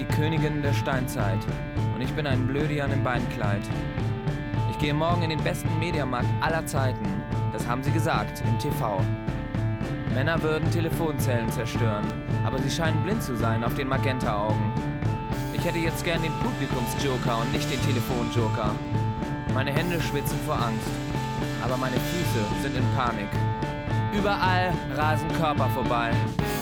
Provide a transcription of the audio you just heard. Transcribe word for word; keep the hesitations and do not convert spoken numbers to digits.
Königin der Steinzeit und ich bin ein Blödian im Beinkleid. Ich gehe morgen in den besten Mediamarkt aller Zeiten, das haben sie gesagt, im T V. Männer würden Telefonzellen zerstören, aber sie scheinen blind zu sein auf den Magenta-Augen. Ich hätte jetzt gern den Publikumsjoker und nicht den Telefonjoker. Meine Hände schwitzen vor Angst, aber meine Füße sind in Panik. Überall rasen Körper vorbei.